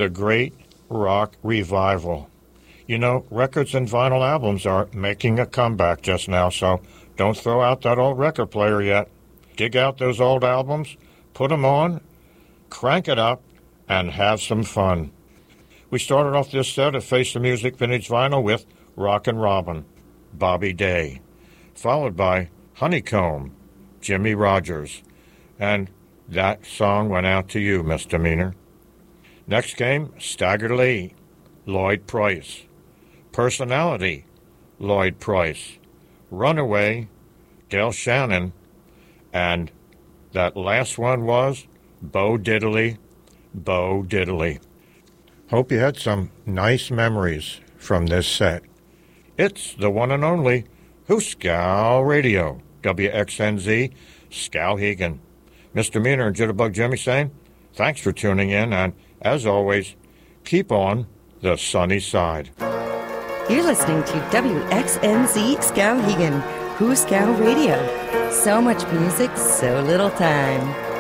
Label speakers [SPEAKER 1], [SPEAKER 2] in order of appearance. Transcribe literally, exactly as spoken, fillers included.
[SPEAKER 1] the great rock revival. You know, records and vinyl albums are making a comeback just now, so don't throw out that old record player yet. Dig out those old albums, put them on, crank it up, and have some fun. We started off this set of Face the Music Vintage Vinyl with Rockin' Robin, Bobby Day, followed by Honeycomb, Jimmy Rogers, and that song went out to you, Misdemeanor. Next came Stagger Lee, Lloyd Price, Personality, Lloyd Price, Runaway, Del Shannon, and that last one was Bo Diddley, Bo Diddley. Hope you had some nice memories from this set. It's the one and only Hooskow Radio, W X N Z, Skowhegan. Mister Meaner and Jitterbug Jimmy saying, thanks for tuning in, and as always, keep on the sunny side.
[SPEAKER 2] You're listening to W X N Z Skowhegan, Hooskow Radio. So much music, so little time.